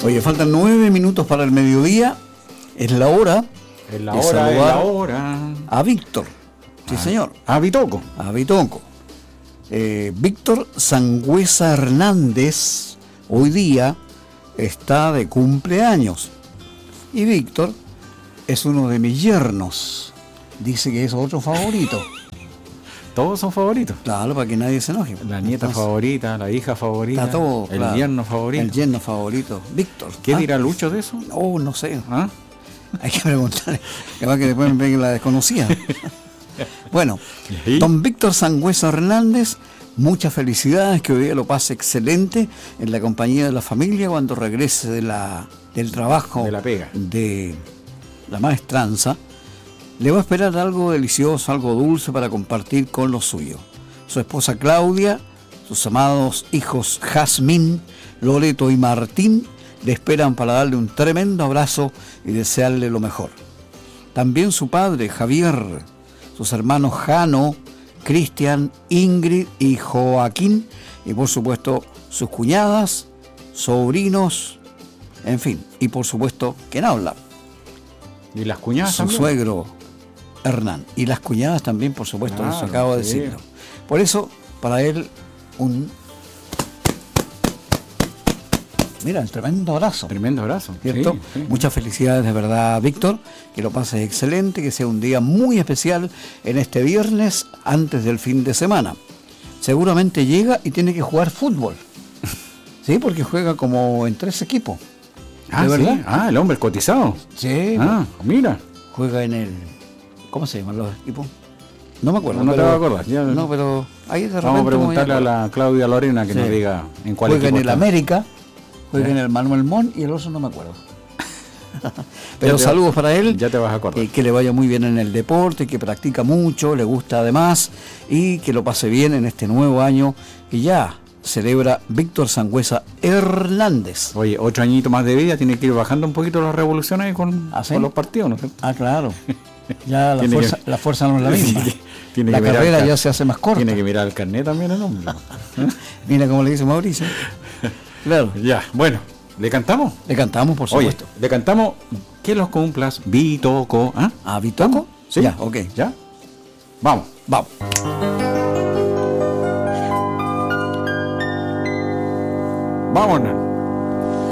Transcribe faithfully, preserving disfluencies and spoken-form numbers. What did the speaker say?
Oye, faltan nueve minutos para el mediodía. Es la hora. Es la hora, es la hora. A Víctor. Sí, Ah, señor. A Bitoco. A Bitoco. Eh, Víctor Sangüesa Hernández hoy día está de cumpleaños. Y Víctor es uno de mis yernos. Dice que es otro favorito. Todos son favoritos. Claro, para que nadie se enoje. La nieta Entonces, favorita, la hija favorita, está todo, el claro. yerno favorito. El yerno favorito. Víctor. ¿Qué ¿Ah? dirá Lucho de eso? Oh, no sé. ¿Ah? Hay que preguntar. Capaz que después me venga la desconocida. Bueno, ¿Y? don Víctor Sangüesa Hernández, muchas felicidades, que hoy día lo pase excelente en la compañía de la familia cuando regrese de la, del trabajo De la pega. de la maestranza. Le va a esperar algo delicioso, algo dulce para compartir con los suyos. Su esposa Claudia, sus amados hijos Jazmín, Loreto y Martín le esperan para darle un tremendo abrazo y desearle lo mejor. También su padre Javier, sus hermanos Jano, Cristian, Ingrid y Joaquín, y por supuesto sus cuñadas, sobrinos, en fin, y por supuesto, ¿quién habla? ¿Y las cuñadas Su también? suegro Hernán, y las cuñadas también, por supuesto, Claro, eso acabo de sí. decirlo. Por eso, para él, un... Mira, un tremendo abrazo. Tremendo abrazo. ¿Cierto? Sí, sí. Muchas felicidades de verdad, Víctor, que lo pases excelente, que sea un día muy especial en este viernes antes del fin de semana. Seguramente llega y tiene que jugar fútbol, ¿sí? Porque juega como en tres equipos. Ah, ¿De verdad? sí. Ah, el hombre cotizado. Sí, Ah, mira. juega en el... ¿Cómo se llaman los equipos? No me acuerdo. No te pero- vas a acordar, ya- No, pero ahí de repente... Vamos a me preguntarle a acuerdo. la Claudia Lorena que Sí. nos diga en cuál Juega en equipo el está. América, juega Sí. en el Manuel Montt y el otro no me acuerdo. Pero Ya te- saludos para él. Ya te vas a acordar. Eh, que le vaya muy bien en el deporte, que practica mucho, le gusta además, y que lo pase bien en este nuevo año que ya celebra Víctor Sangüesa Hernández. Oye, ocho añitos más de vida, tiene que ir bajando un poquito las revoluciones con, ¿Ah, sí? con los partidos, ¿no es cierto? Ah, claro. Ya la Tiene fuerza, que- la fuerza no es la misma. Tiene La que mirar carrera el car- ya se hace más corta. Tiene que mirar el carnet también el hombre. Mira cómo le dice Mauricio. Claro. Ya, bueno, ¿le cantamos? Le cantamos, por Oye, supuesto. le cantamos que los cumplas, Bitoco. ¿Ah? ¿A Bitoco? Sí. Ya, ok. ¿Ya? Vamos. Vamos. Vámonos.